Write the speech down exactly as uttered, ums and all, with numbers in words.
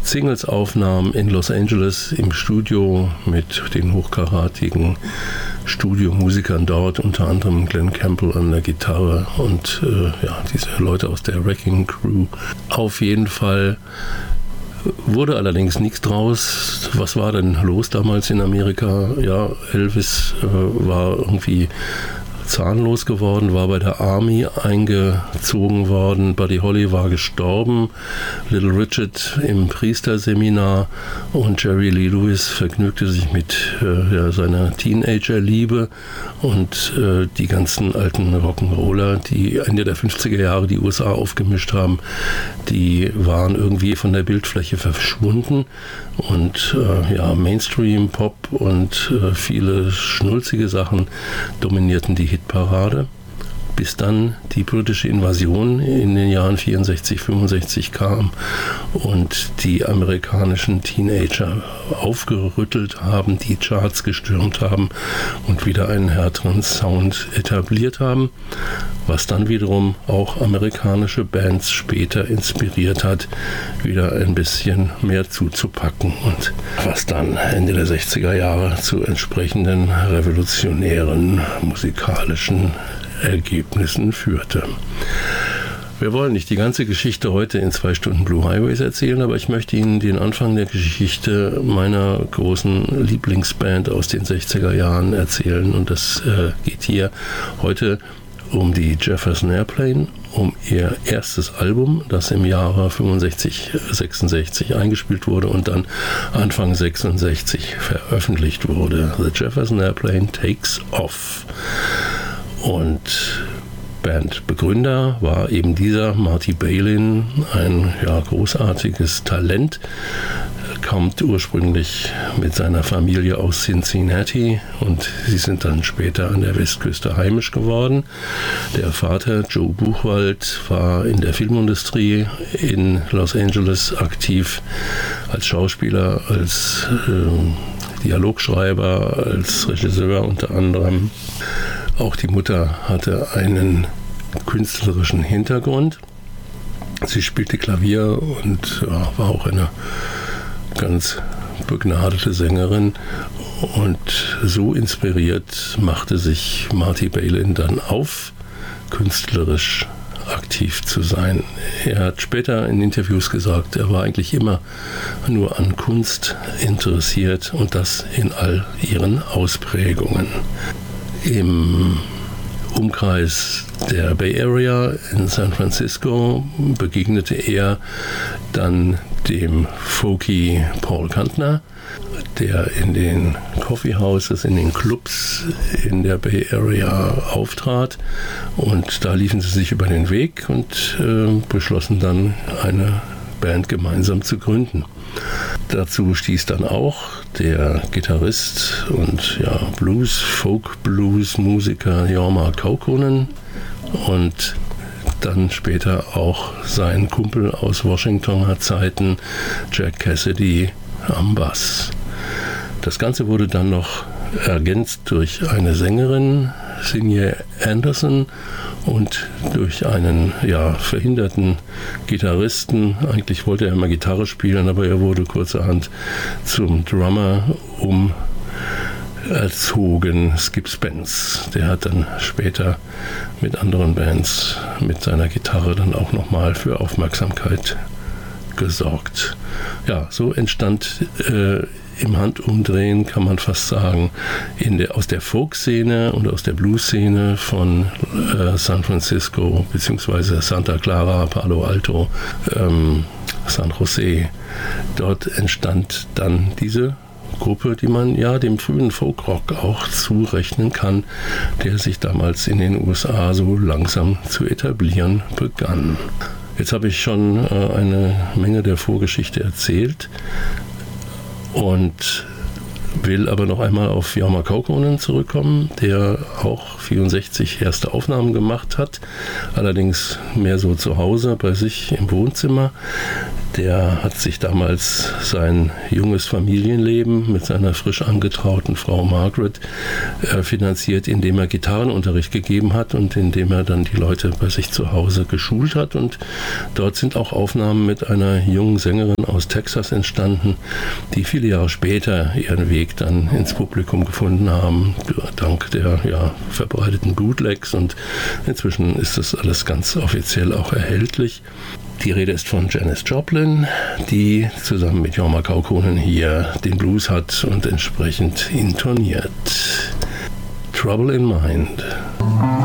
Singles-Aufnahmen in Los Angeles im Studio mit den hochkarätigen Studiomusikern dort, unter anderem Glenn Campbell an der Gitarre und äh, ja, diese Leute aus der Wrecking Crew. Auf jeden Fall wurde allerdings nichts draus. Was war denn los damals in Amerika? Ja, Elvis äh, war irgendwie zahnlos geworden, war bei der Army eingezogen worden, Buddy Holly war gestorben, Little Richard im Priesterseminar und Jerry Lee Lewis vergnügte sich mit äh, ja, seiner Teenagerliebe und äh, die ganzen alten Rock'n'Roller, die Ende der fünfziger Jahre die U S A aufgemischt haben, die waren irgendwie von der Bildfläche verschwunden und äh, ja, Mainstream, Pop und äh, viele schnulzige Sachen dominierten die Hitparade, bis dann die britische Invasion in den Jahren vierundsechzig, fünfundsechzig kam und die amerikanischen Teenager aufgerüttelt haben, die Charts gestürmt haben und wieder einen härteren Sound etabliert haben, was dann wiederum auch amerikanische Bands später inspiriert hat, wieder ein bisschen mehr zuzupacken und was dann Ende der sechziger Jahre zu entsprechenden revolutionären musikalischen Ergebnissen führte. Wir wollen nicht die ganze Geschichte heute in zwei Stunden Blue Highways erzählen, aber ich möchte Ihnen den Anfang der Geschichte meiner großen Lieblingsband aus den sechziger Jahren erzählen und das äh, geht hier heute um die Jefferson Airplane, um ihr erstes Album, das im Jahre fünfundsechzig, sechsundsechzig eingespielt wurde und dann Anfang sechsundsechzig veröffentlicht wurde. The Jefferson Airplane Takes Off. Und Bandbegründer war eben dieser Marty Balin, ein ja, großartiges Talent, kommt ursprünglich mit seiner Familie aus Cincinnati und sie sind dann später an der Westküste heimisch geworden. Der Vater, Joe Buchwald, war in der Filmindustrie in Los Angeles aktiv, als Schauspieler, als äh, Dialogschreiber, als Regisseur unter anderem. Auch die Mutter hatte einen künstlerischen Hintergrund. Sie spielte Klavier und ja, war auch eine ganz begnadete Sängerin. Und so inspiriert machte sich Marty Balin dann auf, künstlerisch aktiv zu sein. Er hat später in Interviews gesagt, er war eigentlich immer nur an Kunst interessiert und das in all ihren Ausprägungen. Im Umkreis der Bay Area in San Francisco begegnete er dann dem Folky Paul Kantner, der in den Coffeehouses, in den Clubs in der Bay Area auftrat. Und da liefen sie sich über den Weg und äh, beschlossen dann, eine Band gemeinsam zu gründen. Dazu stieß dann auch der Gitarrist und ja, Blues, Folk-Blues-Musiker Jorma Kaukonen und dann später auch sein Kumpel aus Washingtoner Zeiten, Jack Cassidy, am Bass. Das Ganze wurde dann noch ergänzt durch eine Sängerin, Signe Anderson, und durch einen ja, verhinderten Gitarristen. Eigentlich wollte er immer Gitarre spielen, aber er wurde kurzerhand zum Drummer umerzogen, Skip Spence. Der hat dann später mit anderen Bands mit seiner Gitarre dann auch nochmal für Aufmerksamkeit gesorgt. Ja, so entstand äh, im Handumdrehen, kann man fast sagen, in der, aus der Folk-Szene und aus der Blues-Szene von äh, San Francisco bzw. Santa Clara, Palo Alto, ähm, San Jose. Dort entstand dann diese Gruppe, die man ja dem frühen Folkrock auch zurechnen kann, der sich damals in den U S A so langsam zu etablieren begann. Jetzt habe ich schon äh, eine Menge der Vorgeschichte erzählt und will aber noch einmal auf Jorma Kaukonen zurückkommen, der auch vierundsechzig erste Aufnahmen gemacht hat, allerdings mehr so zu Hause bei sich im Wohnzimmer. Der hat sich damals sein junges Familienleben mit seiner frisch angetrauten Frau Margaret äh, finanziert, indem er Gitarrenunterricht gegeben hat und indem er dann die Leute bei sich zu Hause geschult hat. Und dort sind auch Aufnahmen mit einer jungen Sängerin aus Texas entstanden, die viele Jahre später ihren Weg dann ins Publikum gefunden haben, dank der ja, verbreiteten Bootlegs. Und inzwischen ist das alles ganz offiziell auch erhältlich. Die Rede ist von Janis Joplin, die zusammen mit Jorma Kaukonen hier den Blues hat und entsprechend intoniert. Trouble in Mind.